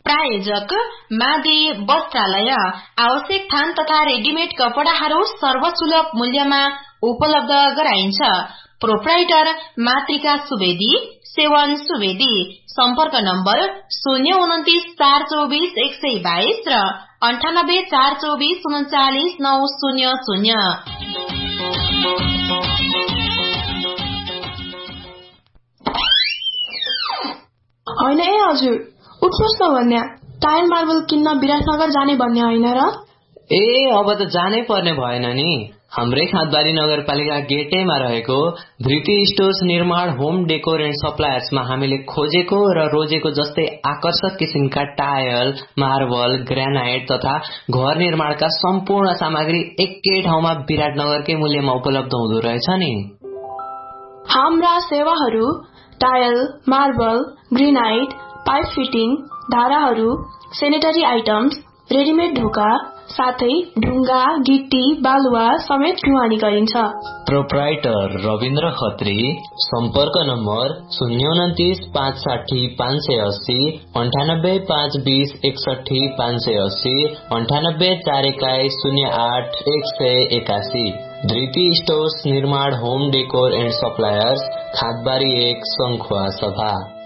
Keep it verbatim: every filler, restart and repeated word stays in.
प्रायोजक मादे वस्त्रालय आवश्यक थान तथा रेडीमेड कपडाहरू सर्वसुलभ मूल्यमा उपलब्ध गराइन्छ। प्रोप्राइटर मातृका सुवेदी, सेवन सुवेदी। सम्पर्क नम्बर शून्य उन्तिस चार चौबीस एक सय बाइस र अन्ठानब्बे चार चौबीस उन्चालिस नौ शून्य शून्य। होइन ए हजुर, उठ्नुहोस् न भन्या, टाइल मार्बल किन्न विराटनगर जाने भन्ने होइन र? ए अब त जानै पर्ने भएन नि। हाम्रै खादबारी नगरपालिका गेटैमा रहेको धृति स्टोर्स निर्माण होम डेकोर एन्ड सप्लायर्समा हामीले खोजेको र रोजेको जस्तै आकर्षक किसिमका टायल, मार्बल, ग्रेनाइट तथा घर निर्माणका सम्पूर्ण सामग्री एकै ठाउँमा विराटनगरकै मूल्यमा उपलब्ध हुँदो रहेछ नि। हाम्रा सेवाहरू tile, marble, granite, pipe fitting, धाराहरू, सेनेटरी आइटम्स, रेडिमेड ढोका, साथै ढुङ्गा, गिट्टी, बालुवा समेत ढुवानी गरिन्छ। प्रोप्राइटर रविन्द्र खत्री। सम्पर्क नम्बर शून्य उन्तिस पाँच साठी पाँच सय अस्सी अन्ठानब्बे पाँच बीस एकसठी पाँच सय अस्सी अन्ठानब्बे चार इकाई शून्य आठ एक सय एकासी। धृति स्टोर्स निर्माण होम डेकोर एन्ड सप्लायर्स, खादबारी एक, सङ्खुवा सभा।